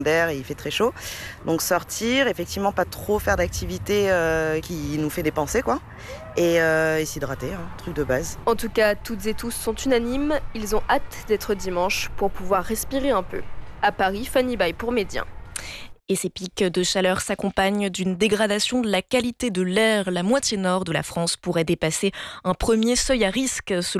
d'air et il fait très chaud. Donc sortir, effectivement pas trop faire d'activités qui nous fait dépenser quoi. Et s'hydrater, hein, truc de base. En tout cas, toutes et tous sont unanimes, ils ont hâte d'être dimanche pour pouvoir respirer un peu. À Paris, Fanny Bay pour Média. Et ces pics de chaleur s'accompagnent d'une dégradation de la qualité de l'air. La moitié nord de la France pourrait dépasser un premier seuil à risque, selon